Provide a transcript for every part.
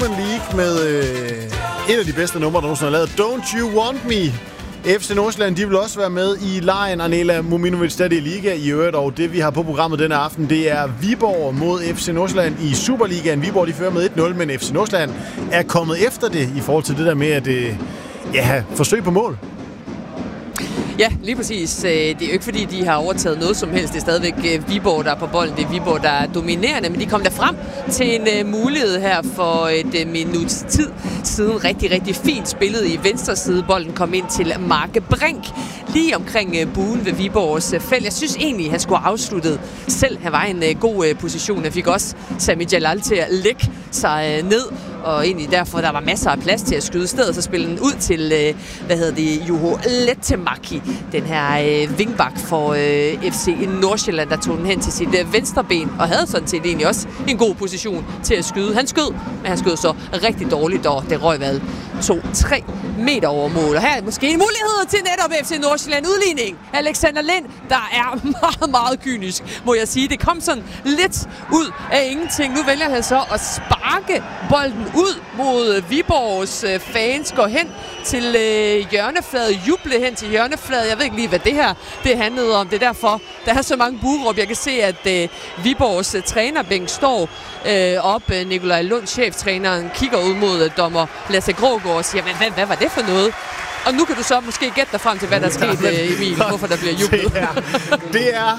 League med et af de bedste numre, der nogensinde har lavet. Don't You Want Me. FC Nordsjælland, de vil også være med i lejen Arnela Muminovic Stadie Liga i øvrigt, og det vi har på programmet denne aften, det er Viborg mod FC Nordsjælland i Superligaen. Viborg, de fører med 1-0, men FC Nordsjælland er kommet efter det i forhold til det der med at forsøg på mål. Ja, lige præcis. Det er jo ikke fordi, de har overtaget noget som helst. Det er stadigvæk Viborg, der er på bolden. Det er Viborg, der er dominerende, men de kom der frem til en mulighed her for et minuts tid siden. Rigtig, rigtig fint spillet i venstre side. Bolden kom ind til Mark Brink lige omkring buen ved Viborgs felt. Jeg synes egentlig, han skulle have afsluttet selv. Han var i en god position. Han fik også Sami Jalal til at lægge sig ned, og egentlig derfor, der var masser af plads til at skyde. Stedet så spillede den ud til, Juho Lehtomäki, den her wingback for FC Nordsjælland, der tog den hen til sit venstre ben, og havde sådan set egentlig også en god position til at skyde. Han skød, men han skød så rigtig dårligt, og det røg 2-3 meter over mål. Og her er måske en mulighed til netop FC Nordsjælland udligning. Alexander Lind, der er meget, meget kynisk, må jeg sige. Det kom sådan lidt ud af ingenting. Nu vælger han så at sparke bolden ud mod Viborgs fans, går hen til hjørnefladet, juble hen til hjørnefladet. Jeg ved ikke lige, hvad det her det handlede om. Det er derfor, der er så mange bueråb. Jeg kan se, at Viborgs trænerbænk står op. Nikolaj Lund, cheftræneren, kigger ud mod dommer Lasse Grågaard og siger, men hvad var det for noget? Og nu kan du så måske gætte dig frem til, hvad der er sket, Emil, hvorfor der bliver jublet. Det er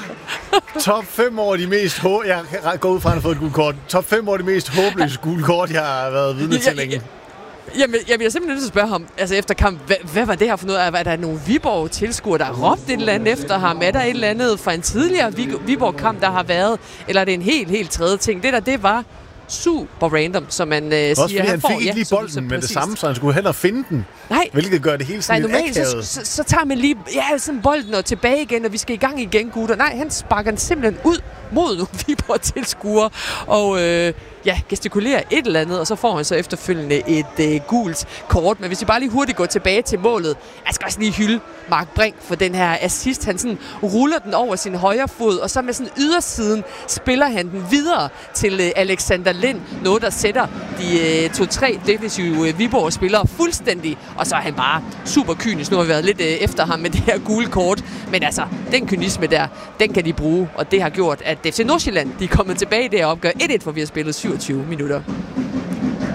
top 5 over de mest jeg går ud fra, at han har fået et gult kort. Top 5 over de mest håbløse gule kort, jeg har været vidne til længe. Jamen, jeg bliver simpelthen nødt til at spørge ham, altså efter kamp, hvad var det her for noget? Er der nogle Viborg-tilskuere, der har råbt et eller andet efter ham? Er der et eller andet fra en tidligere Viborg-kamp, der har været? Eller er det en helt tredje ting? Det var super random, som man også siger. Han fik ikke lige bolden med det samme, så han skulle hellere finde den. Nej. Hvilket gør det hele sådan lidt akavet. Så tager man lige sådan bolden og tilbage igen, og vi skal i gang igen, gutter. Nej, han sparker den simpelthen ud mod nogle Viborg-tilskuere, og gestikulerer et eller andet, og så får han så efterfølgende et gult kort. Men hvis vi bare lige hurtigt går tilbage til målet, jeg skal også lige hylde Mark Brink for den her assist. Han sådan ruller den over sin højre fod, og så med sådan ydersiden spiller han den videre til Alexander Lind. Noget, der sætter de 2-3 defensive Viborg-spillere fuldstændig, og så er han bare super kynisk. Nu har vi været lidt efter ham med det her gule kort, men altså, den kynisme der, den kan de bruge, og det har gjort, at FC Nordsjælland, de er kommet tilbage der og opgør 1-1, for vi har spillet 27 minutter.